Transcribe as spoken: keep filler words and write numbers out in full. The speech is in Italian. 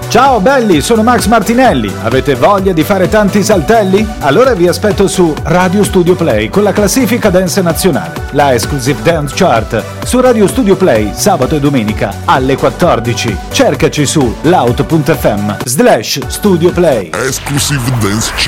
Ciao belli, sono Max Martinelli. Avete voglia di fare tanti saltelli? Allora vi aspetto su Radio Studio Play con la classifica dance nazionale, la Exclusive Dance Chart, su Radio Studio Play sabato e domenica alle quattordici. Cercaci su loud punto effe emme slash Studio Play. Exclusive Dance Chart.